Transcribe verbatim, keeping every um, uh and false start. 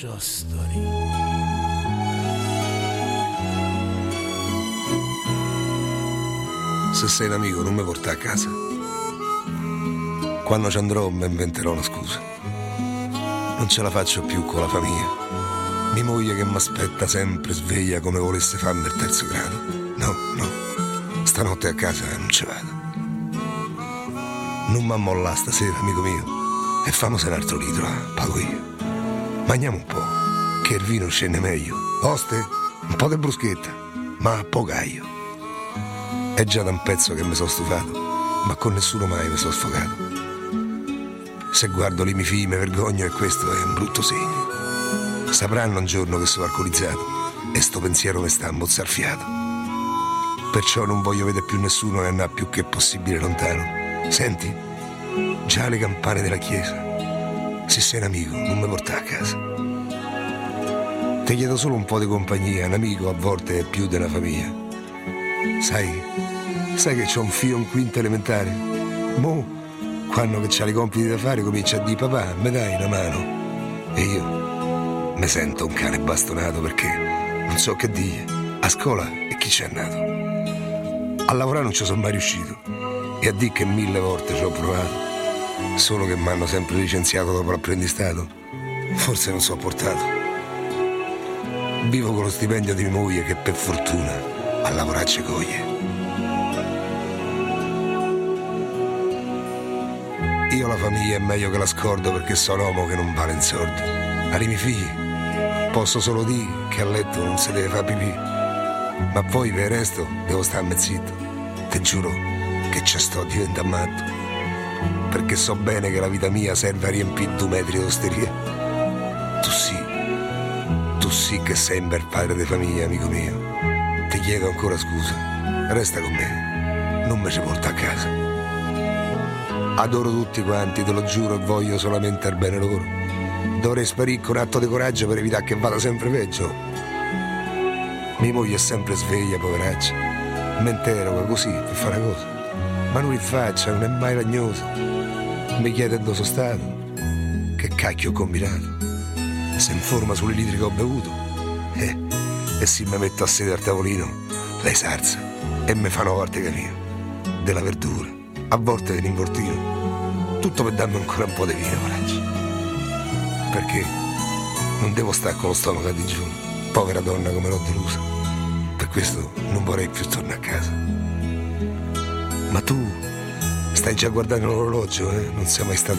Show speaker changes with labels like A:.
A: Story.
B: Se sei un amico non mi porta a casa. Quando ci andrò mi inventerò una scusa. Non ce la faccio più con la famiglia. Mia moglie che mi aspetta sempre sveglia come volesse farmi il terzo grado. No, no, stanotte a casa non ci vado. Non mi ammolla stasera, amico mio, e famose un altro litro, eh, pago io. Mangiamo un po', che il vino scende meglio. Oste, un po' di bruschetta, ma poco aglio. È già da un pezzo che mi sono stufato, ma con nessuno mai mi sono sfogato. Se guardo lì mi figli mi vergogno e questo è un brutto segno. Sapranno un giorno che sono alcolizzato e sto pensiero mi sta a mozzarfiato. Perciò non voglio vedere più nessuno e andare più che possibile lontano. Senti, già le campane della chiesa. Se sei un amico, non mi porta a casa. Ti chiedo solo un po' di compagnia, un amico a volte è più della famiglia. Sai, sai che c'ho un figlio in quinta elementare? Mo, quando che c'ha i compiti da fare, comincia a dire: papà, mi dai una mano? E io mi sento un cane bastonato perché non so che dire. A scuola e chi c'è nato? A lavorare non ci sono mai riuscito e a dire che mille volte ci ho provato. Solo che mi hanno sempre licenziato dopo l'apprendistato. Forse non so portato. Vivo con lo stipendio di mia moglie che per fortuna a lavorarci coglie. Io la famiglia è meglio che la scordo perché sono uomo che non vale in soldi. Ai miei figli posso solo dire che a letto non si deve fare pipì, ma poi per il resto devo starmi zitto. Ti giuro che ci sto diventando matto, perché so bene che la vita mia serve a riempire due metri d'osteria. Tu sì, tu sì che sei un bel padre di famiglia, amico mio. Ti chiedo ancora scusa, resta con me, non mi ci porta a casa. Adoro tutti quanti, te lo giuro, e voglio solamente il bene loro. Dovrei sparire con atto di coraggio per evitare che vada sempre peggio. Mia moglie è sempre sveglia, poveraccia. Mi interroga così per fare una cosa, ma non in faccia, non è mai lagnosa. Mi chiede dove sono stato, che cacchio ho combinato, si informa sulle litri che ho bevuto eh, e se mi metto a sedere al tavolino lei s'alza e mi fa una volta capire della verdura, a volte dell'involtino, tutto per darmi ancora un po' di vino, coraggio, perché non devo stare con lo stomaco a digiuno, povera donna come l'ho delusa. Per questo non vorrei più tornare a casa. Ma tu stai già guardando l'orologio, eh? Non sei mai stato